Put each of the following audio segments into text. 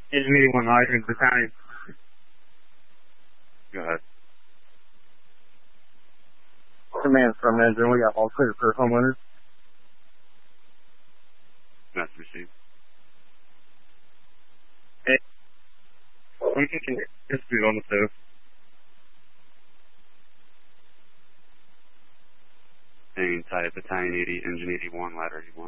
Engine 81 Lighting Battalion. Go ahead. Command from engine, we got all clear for homeowners. That's received. Hey. We can just do it on the stove. Hanging tight, Battalion 80, Engine 81, Ladder 81.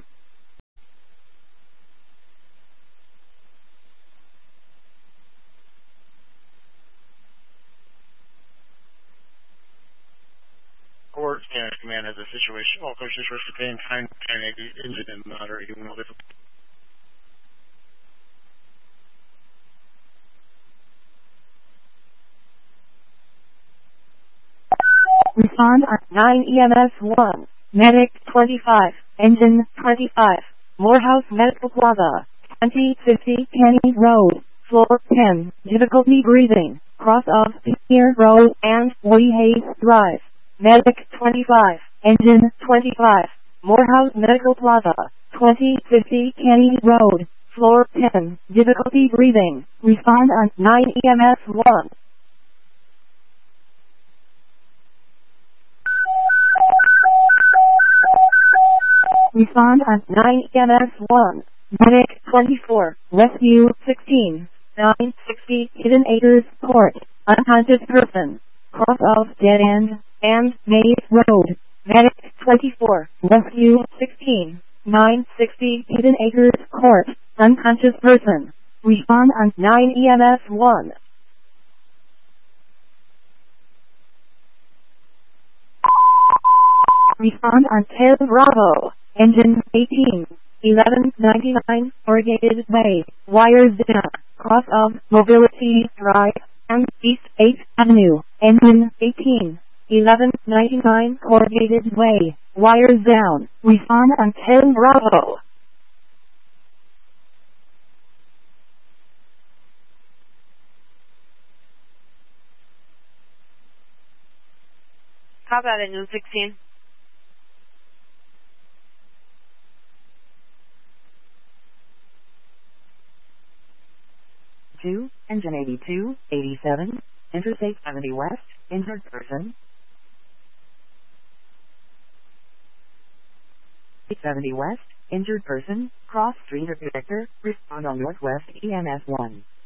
Court command has a situation. All coaches first to pay in time, engine and Ladder 81. Respond on 9 EMS 1, Medic 25, Engine 25, Morehouse Medical Plaza, 2050 Kenny Road, Floor 10, difficulty breathing, cross of Pier Road and Lee Hayes Drive, Medic 25, Engine 25, Morehouse Medical Plaza, 2050 Kenny Road, Floor 10, difficulty breathing, respond on 9 EMS 1. Respond on 9 EMS 1, Medic 24, Rescue 16, 960 Hidden Acres Court, unconscious person, cross of Dead End and Maze Road, Medic 24, Rescue 16, 960 Hidden Acres Court, unconscious person, respond on 9 EMS 1. Respond on 10 Bravo. Engine 18, 1199, Corrugated Way, Wires down, cross of Mobility Drive, and East 8th Avenue, Engine 18, 1199, Corrugated Way, Wires down, respond on 10 Bravo. How about Engine 16? Engine 82, 87, Interstate 70 West, injured person. 70 West, injured person, cross street or connector, respond on Northwest EMS 1.